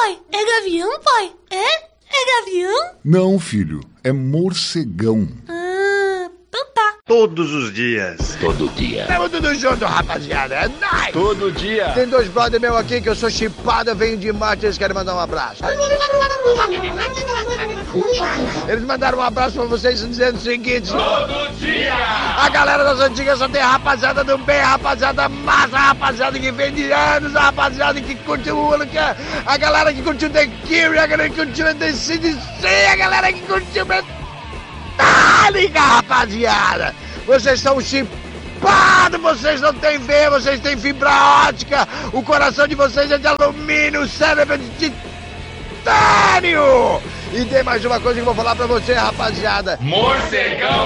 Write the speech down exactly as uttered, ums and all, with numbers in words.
pai? É gavião, pai? É? É gavião? Não, filho. É morcegão. Ah, então tá. Todos os dias. Todo dia. Tamo tudo junto, rapaziada. É nóis. Todo dia. Tem dois brother meu aqui que eu sou chipado, eu venho de Marte, eles querem mandar um abraço. Eles mandaram um abraço pra vocês dizendo o seguinte: Todo dia. a galera das antigas só tem a rapaziada do bem, a rapaziada massa, a rapaziada que vem de anos, a rapaziada que curtiu o Hurricane, a galera que curtiu The Cure, a galera que curtiu The C D C, a galera que curtiu Metallica, rapaziada. Vocês são chipados, vocês não têm veia, vocês têm fibra ótica, o coração de vocês é de alumínio, o cérebro é de titânio. E tem mais uma coisa que eu vou falar pra você, rapaziada. Morcegão.